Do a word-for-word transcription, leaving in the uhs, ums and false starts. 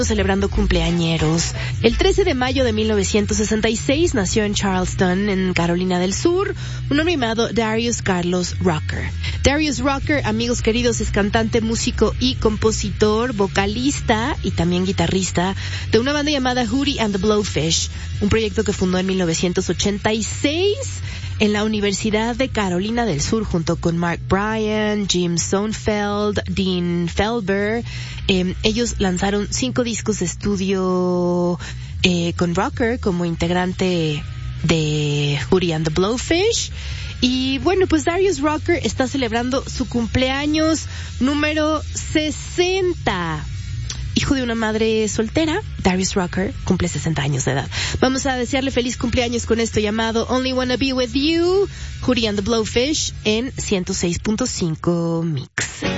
celebrando cumpleañeros. El trece de mayo de mil novecientos sesenta y seis nació en Charleston, en Carolina del Sur, un hombre llamado Darius Carlos Rucker. Darius Rucker, amigos queridos, es cantante, músico y compositor, vocalista y también guitarrista de una banda llamada Hootie and the Blowfish, un proyecto que fundó en mil novecientos ochenta y seis en la Universidad de Carolina del Sur junto con Mark Bryan, Jim Sonfeld, Dean Felber. Eh, ellos lanzaron cinco discos de estudio eh, con Rucker como integrante de Hootie and the Blowfish. Y bueno, pues Darius Rucker está celebrando su cumpleaños número sesenta. Hijo de una madre soltera, Darius Rucker cumple sesenta años de edad. Vamos a desearle feliz cumpleaños con esto llamado Only Wanna Be With You, Hootie and the Blowfish en ciento seis punto cinco Mix.